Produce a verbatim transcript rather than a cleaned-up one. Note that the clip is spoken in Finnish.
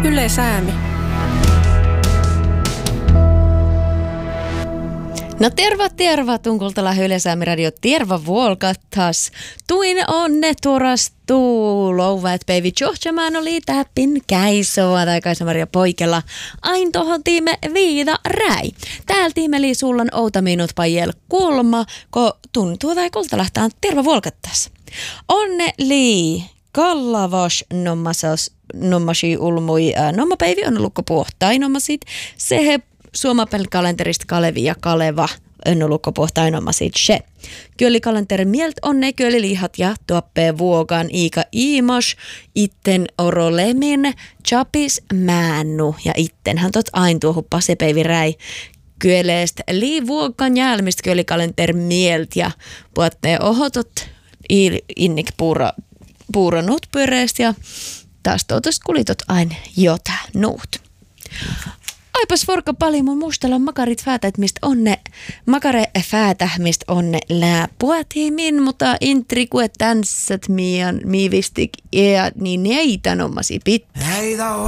Yle Säämi. No terva, terva, tunkultala Yle Säämi radio, terva vuolkattas. Tuin onne turastuu, louvat päivi johtamaan oli täppin käisoa tai Kaisa-Maria Poikela. Ain tohon tiime viida räi. Täällä tiimeli sullan outa minut pajel kulma, ko tuntuu tai kulta lähtään terva vuolkattas. Onne lii, kallavas nommasas, nommasi ulmui, äh, nommapäivi on lukko puhtai nommasit, sehe Suomapel kalenterista Kalevi ja Kaleva önnulukko pohtainomasit se. Kyöli kalenteri mielt onne kyöli lihat ja tuoppee vuogan iika iimos, itten orolemin, chapis mäännu ja ittenhän tot ain tuohu pasepeivi räi. Kyöleest lii vuokan jälmistä kyöli kalenteri mielt ja puottee ohotot innik puura, puura nuut pyöreest ja taas tuotos kulitot ain jota nuut. Aipas vorka paljon mun mustella makarit fäätät, mistä onne, makare fäätä, mistä onne lää puhatimin, mutta intrikue tänssät mian miivistik ja niin neitä nommasi pitää.